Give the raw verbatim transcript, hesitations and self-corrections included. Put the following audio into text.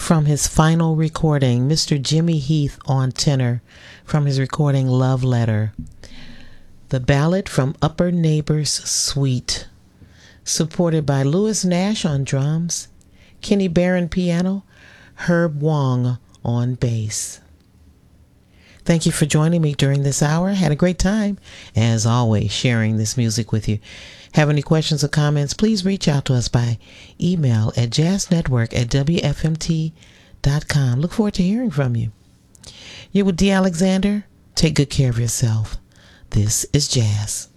from his final recording, Mister Jimmy Heath on tenor from his recording Love Letter. The Ballad from Upper Neighbors Suite, supported by Louis Nash on drums, Kenny Barron piano, Herb Wong on bass. Thank you for joining me during this hour. Had a great time, as always, sharing this music with you. Have any questions or comments, please reach out to us by email at jazznetwork at w f m t dot com. Look forward to hearing from you. You're with Dee Alexander. Take good care of yourself. This is Jazz.